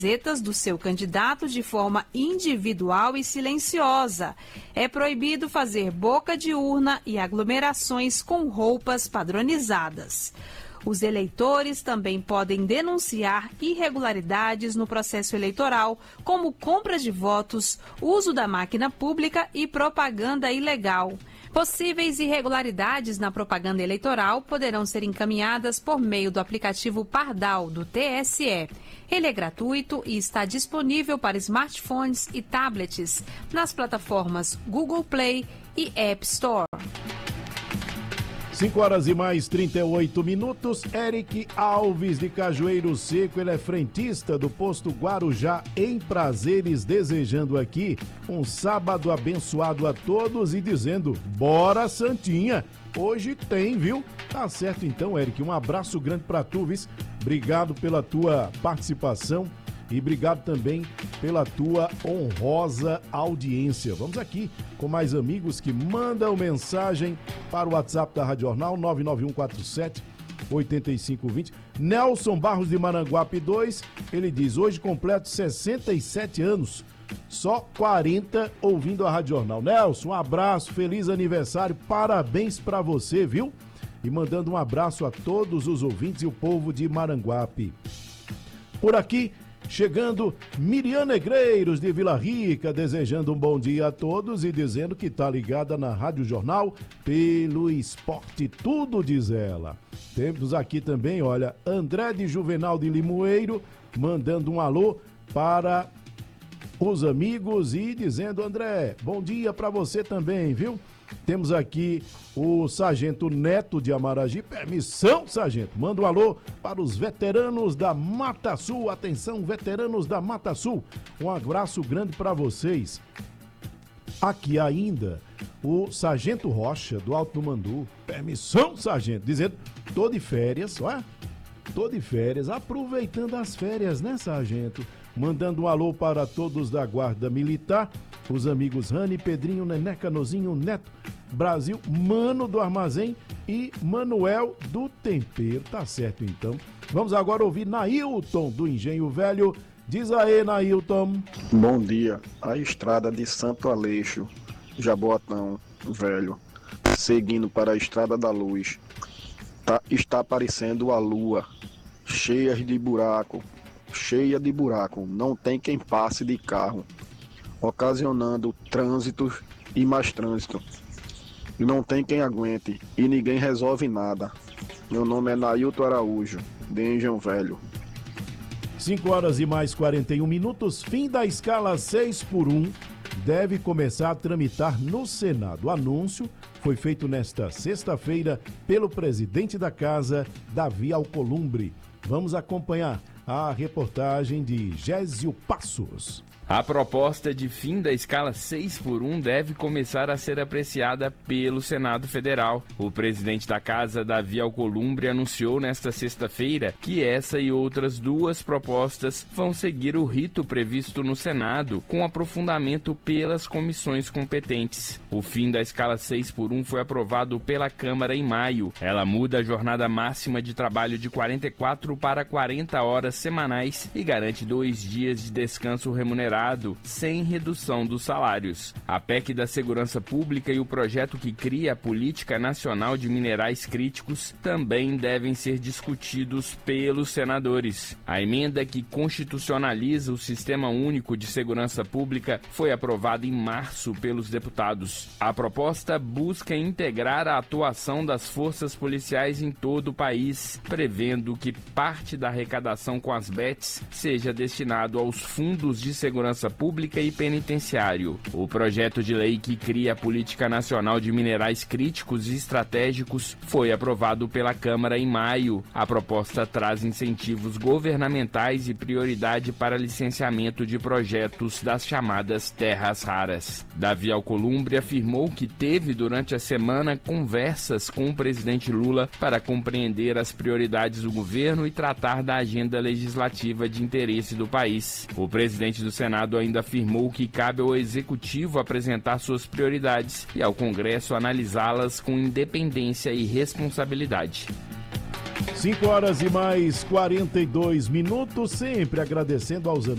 camisetas do seu candidato de forma individual e silenciosa. É proibido fazer boca de urna e aglomerações com roupas padronizadas. Os eleitores também podem denunciar irregularidades no processo eleitoral, como compra de votos, uso da máquina pública e propaganda ilegal. Possíveis irregularidades na propaganda eleitoral poderão ser encaminhadas por meio do aplicativo Pardal do TSE. Ele é gratuito e está disponível para smartphones e tablets nas plataformas Google Play e App Store. 5h mais 38. Eric Alves de Cajueiro Seco, ele é frentista do posto Guarujá em Prazeres, desejando aqui um sábado abençoado a todos e dizendo, bora Santinha, hoje tem, viu? Tá certo então, Eric, um abraço grande pra tu, viu? Obrigado pela tua participação e obrigado também pela tua honrosa audiência. Vamos aqui com mais amigos que mandam mensagem para o WhatsApp da Rádio Jornal, 99147-8520. Nelson Barros de Maranguape 2, ele diz, hoje completo 67 anos, só 40 ouvindo a Rádio Jornal. Nelson, um abraço, feliz aniversário, parabéns para você, viu? E mandando um abraço a todos os ouvintes e o povo de Maranguape. Por aqui, chegando Miriam Negreiros de Vila Rica, desejando um bom dia a todos e dizendo que tá ligada na Rádio Jornal pelo esporte, tudo, diz ela. Temos aqui também, olha, André de Juvenal de Limoeiro, mandando um alô para os amigos e dizendo, André, bom dia para você também, viu? Temos aqui o Sargento Neto de Amaragi. Permissão, Sargento. Manda um alô para os veteranos da Mata Sul. Atenção, veteranos da Mata Sul. Um abraço grande para vocês. Aqui ainda o Sargento Rocha, do Alto do Mandu. Permissão, Sargento. Dizendo, tô de férias, ó. Tô de férias, aproveitando as férias, né, Sargento? Mandando um alô para todos da Guarda Militar, os amigos Rani, Pedrinho, Nené, Canozinho, Neto, Brasil, Mano do Armazém e Manuel do Tempero. Tá certo, então. Vamos agora ouvir Nailton do Engenho Velho. Diz aí, Nailton. Bom dia. A estrada de Santo Aleixo, Jaboatão Velho, seguindo para a Estrada da Luz, está aparecendo a lua, cheia de buraco, não tem quem passe de carro, ocasionando trânsito e mais trânsito. Não tem quem aguente e ninguém resolve nada. Meu nome é Nailton Araújo, de Engenho Velho. 5h mais 41. Fim da escala 6x1 deve começar a tramitar no Senado. O anúncio foi feito nesta sexta-feira pelo presidente da Casa, Davi Alcolumbre. Vamos acompanhar a reportagem de Gésio Passos. A proposta de fim da escala 6x1 deve começar a ser apreciada pelo Senado Federal. O presidente da Casa, Davi Alcolumbre, anunciou nesta sexta-feira que essa e outras duas propostas vão seguir o rito previsto no Senado, com aprofundamento pelas comissões competentes. O fim da escala 6x1 foi aprovado pela Câmara em maio. Ela muda a jornada máxima de trabalho de 44 para 40 horas semanais e garante 2 dias de descanso remunerado, sem redução dos salários. A PEC da Segurança Pública e o projeto que cria a Política Nacional de Minerais Críticos também devem ser discutidos pelos senadores. A emenda que constitucionaliza o Sistema Único de Segurança Pública foi aprovada em março pelos deputados. A proposta busca integrar a atuação das forças policiais em todo o país, prevendo que parte da arrecadação com as BETs seja destinado aos fundos de segurança pública e penitenciário. O projeto de lei que cria a Política Nacional de Minerais Críticos e Estratégicos foi aprovado pela Câmara em maio. A proposta traz incentivos governamentais e prioridade para licenciamento de projetos das chamadas terras raras. Davi Alcolumbre afirmou que teve durante a semana conversas com o presidente Lula para compreender as prioridades do governo e tratar da agenda legislativa de interesse do país. O presidente do Senado ainda afirmou que cabe ao Executivo apresentar suas prioridades e ao Congresso analisá-las com independência e responsabilidade. 5h mais 42, sempre agradecendo aos amigos.